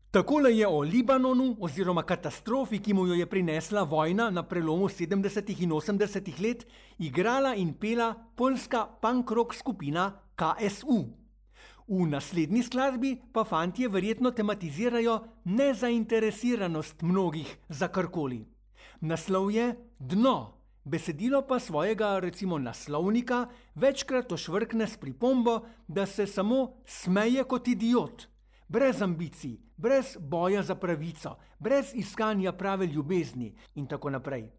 Takole je o Libanonu oziroma katastrofi, ki mu jo je prinesla vojna na prelomu 70. in 80. let, igrala in pela poljska punk rock skupina KSU. V naslednji skladbi pa fantje verjetno tematizirajo nezainteresiranost mnogih za karkoli. Naslov je Dno, besedilo pa svojega recimo naslovnika večkrat ošvrkne s pripombo, da se samo smeje kot idiot. Brez ambicij, brez boja za pravico, brez iskanja prave ljubezni in tako naprej.